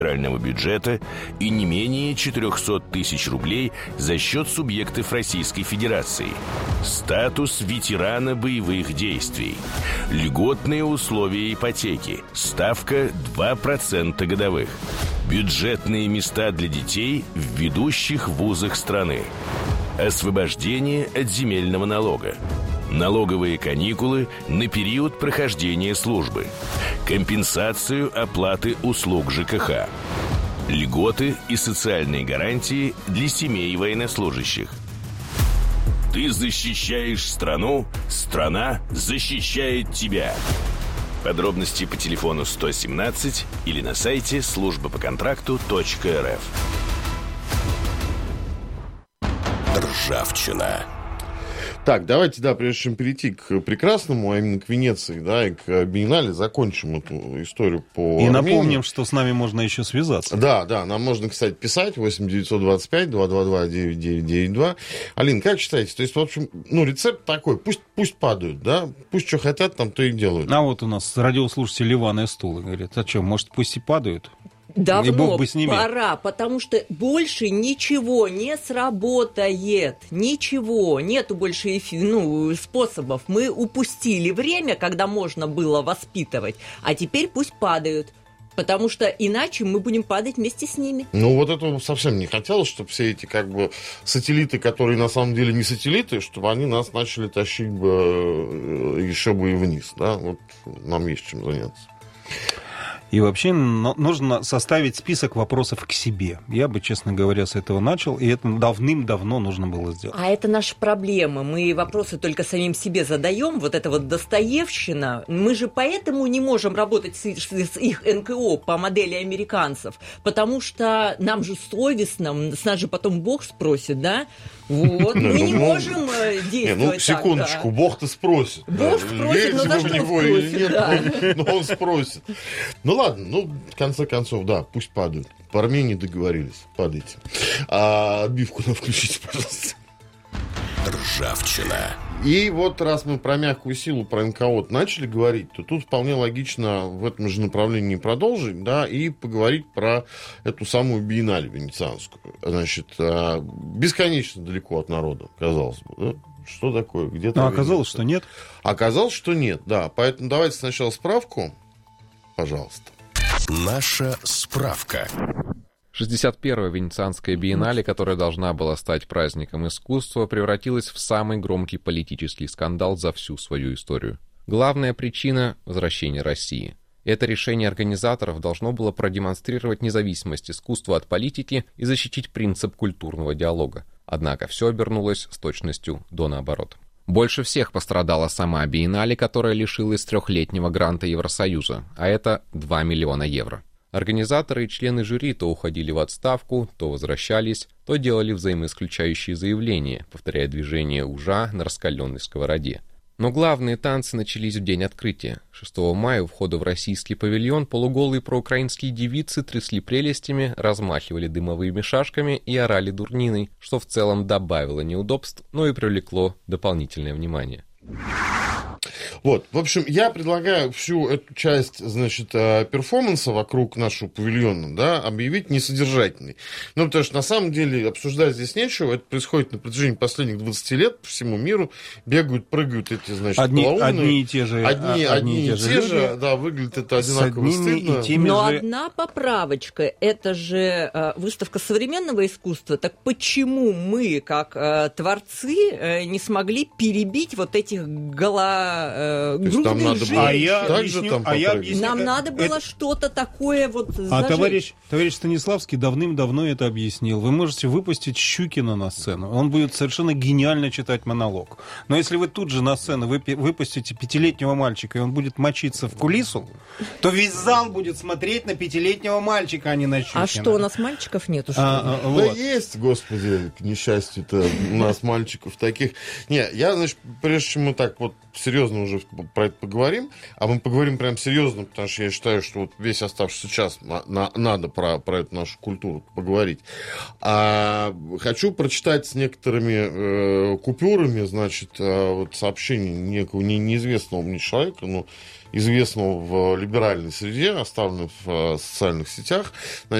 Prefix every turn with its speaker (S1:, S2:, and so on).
S1: федерального бюджета и не менее 400 тысяч рублей за счет субъектов Российской Федерации. Статус ветерана боевых действий. Льготные условия ипотеки. Ставка 2% годовых. Бюджетные места для детей в ведущих вузах страны. Освобождение от земельного налога. Налоговые каникулы на период прохождения службы. Компенсацию оплаты услуг ЖКХ. Льготы и социальные гарантии для семей военнослужащих. Ты защищаешь страну, страна защищает тебя. Подробности по телефону 117 или на сайте службапоконтракту.рф. Ржавчина.
S2: Так, давайте, прежде чем перейти к прекрасному, а именно к Венеции, и к Биеннале, закончим эту историю по
S3: И
S2: Армении.
S3: напомним, что с нами можно еще связаться.
S2: Да, нам можно, кстати, писать 8-925-222-9992. Алин, как считаете? То есть, в общем, рецепт такой, пусть падают, пусть что хотят, там то и делают.
S3: А вот у нас радиослушатель Ливан из Тулы говорит, а что, может, пусть и падают?
S4: Давно
S3: И бог бы с ними.
S4: пора, потому что больше ничего не сработает. Ничего. Нету больше способов. Мы упустили время, когда можно было воспитывать, а теперь пусть падают. Потому что иначе мы будем падать вместе с ними.
S2: Вот этого совсем не хотелось, чтобы все эти сателлиты, которые на самом деле не сателлиты, чтобы они нас начали тащить еще бы и вниз. Вот нам есть чем заняться.
S3: И вообще нужно составить список вопросов к себе. Я бы, честно говоря, с этого начал, и это давным-давно нужно было сделать.
S4: А это наша проблема. Мы вопросы только самим себе задаем. Вот это вот достоевщина. Мы же поэтому не можем работать с их НКО по модели американцев. Потому что нам же совестно, с нас же потом Бог спросит, да? Вот, мы не можем действовать
S2: секундочку,
S4: так,
S2: Бог-то спросит.
S4: Бог спросит, но за что спросит,
S2: но он спросит. Ладно, в конце концов, пусть падают. По Армении договорились, падайте. А отбивку включите, пожалуйста.
S1: Ржавчина.
S2: И раз мы про мягкую силу, про НКО начали говорить, то тут вполне логично в этом же направлении продолжить, и поговорить про эту самую Биеннале венецианскую. Значит, бесконечно далеко от народа, казалось бы, да? Что такое? Где-то
S3: оказалось, что нет.
S2: Оказалось, что нет, Поэтому давайте сначала справку, пожалуйста.
S1: Наша справка.
S5: 61-я Венецианская биеннале, которая должна была стать праздником искусства, превратилась в самый громкий политический скандал за всю свою историю. Главная причина – возвращение России. Это решение организаторов должно было продемонстрировать независимость искусства от политики и защитить принцип культурного диалога. Однако все обернулось с точностью до наоборот. Больше всех пострадала сама биеннале, которая лишилась 3-летнего гранта Евросоюза, а это 2 миллиона евро. Организаторы и члены жюри то уходили в отставку, то возвращались, то делали взаимоисключающие заявления, повторяя движение ужа на раскаленной сковороде. Но главные танцы начались в день открытия. 6 мая у входа в российский павильон полуголые проукраинские девицы трясли прелестями, размахивали дымовыми шашками и орали дурниной, что в целом добавило неудобств, но и привлекло дополнительное внимание.
S2: В общем, я предлагаю всю эту часть, перформанса вокруг нашего павильона, объявить несодержательной. Потому что, на самом деле, обсуждать здесь нечего. Это происходит на протяжении последних 20 лет по всему миру. Бегают, прыгают эти, полоумные.
S3: Одни и те же.
S2: Одни и те же. Выглядит это одинаково стыдно.
S4: Но одна поправочка. Это же выставка современного искусства. Так почему мы, как творцы, не смогли перебить вот этих грудных женщин? Нам надо было что-то такое зажечь.
S3: Товарищ Станиславский давным-давно это объяснил. Вы можете выпустить Щукина на сцену. Он будет совершенно гениально читать монолог. Но если вы тут же на сцену выпустите 5-летнего мальчика, и он будет мочиться в кулису, то весь зал будет смотреть на 5-летнего мальчика, а не на Щукина.
S4: А что, у нас мальчиков нету?
S2: Да есть, господи, к несчастью-то у нас мальчиков таких. Я, прежде чем мы так серьезно мы уже про это поговорим. А мы поговорим прям серьезно, потому что я считаю, что вот весь оставшийся час надо про эту нашу культуру поговорить. Хочу прочитать с некоторыми купюрами, значит, вот сообщение некого неизвестного мне человека, но известного в либеральной среде, оставленного в социальных сетях.